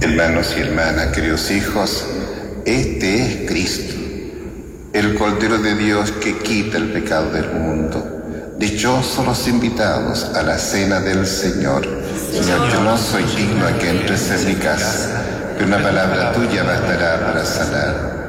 Hermanos y hermanas, queridos hijos, este es Cristo, el Cordero de Dios que quita el pecado del mundo. Dichosos los invitados a la cena del Señor. Señor, yo no soy digno a que entres en mi casa, pero una palabra tuya bastará para sanar.